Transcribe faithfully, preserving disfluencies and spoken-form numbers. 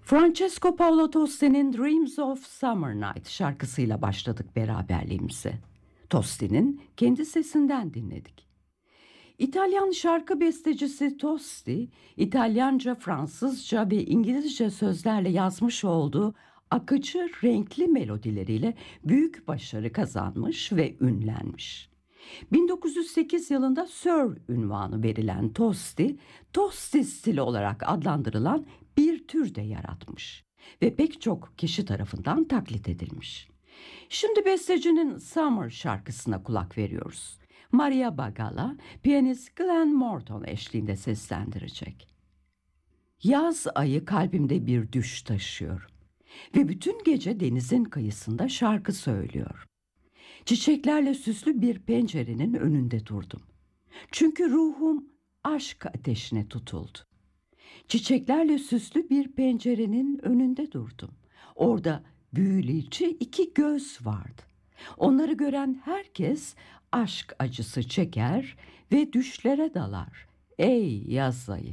Francesco Paolo Tosti'nin Dreams of Summer Night şarkısıyla başladık beraberliğimize. Tosti'nin kendi sesinden dinledik. İtalyan şarkı bestecisi Tosti, İtalyanca, Fransızca ve İngilizce sözlerle yazmış olduğu akıcı, renkli melodileriyle büyük başarı kazanmış ve ünlenmiş. bin dokuz yüz sekiz yılında Sir ünvanı verilen Tosti, Tosti stili olarak adlandırılan bir tür de yaratmış ve pek çok kişi tarafından taklit edilmiş. Şimdi bestecinin Summer şarkısına kulak veriyoruz. Maria Bagala, piyanist Glenn Morton eşliğinde seslendirecek. Yaz ayı kalbimde bir düş taşıyor ve bütün gece denizin kıyısında şarkı söylüyor. Çiçeklerle süslü bir pencerenin önünde durdum. Çünkü ruhum aşk ateşine tutuldu. Çiçeklerle süslü bir pencerenin önünde durdum. Orada büyüleyici iki göz vardı. Onları gören herkes aşk acısı çeker ve düşlere dalar. Ey yaz ayı!